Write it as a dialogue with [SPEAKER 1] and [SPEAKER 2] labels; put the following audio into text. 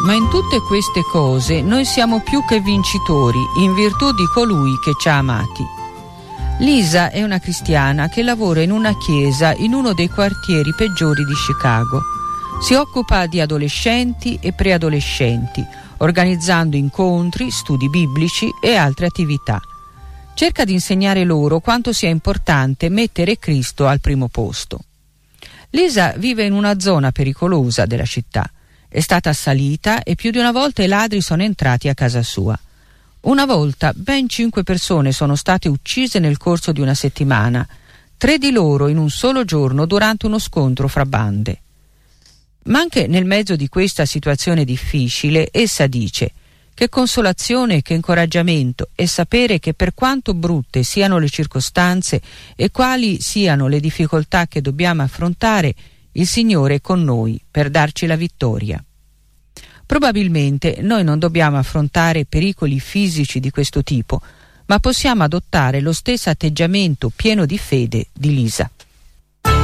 [SPEAKER 1] Ma in tutte queste cose noi siamo più che vincitori in virtù di colui che ci ha amati. Lisa è una cristiana che lavora in una chiesa in uno dei quartieri peggiori di Chicago. Si occupa di adolescenti e preadolescenti, organizzando incontri, studi biblici e altre attività. Cerca di insegnare loro quanto sia importante mettere Cristo al primo posto. Lisa vive in una zona pericolosa della città. È stata assalita e più di una volta i ladri sono entrati a casa sua. Una volta ben 5 persone sono state uccise nel corso di una settimana, 3 di loro in un solo giorno durante uno scontro fra bande. Ma anche nel mezzo di questa situazione difficile, essa dice: che consolazione, che incoraggiamento è sapere che per quanto brutte siano le circostanze e quali siano le difficoltà che dobbiamo affrontare, il Signore è con noi per darci la vittoria. Probabilmente noi non dobbiamo affrontare pericoli fisici di questo tipo, ma possiamo adottare lo stesso atteggiamento pieno di fede di Lisa.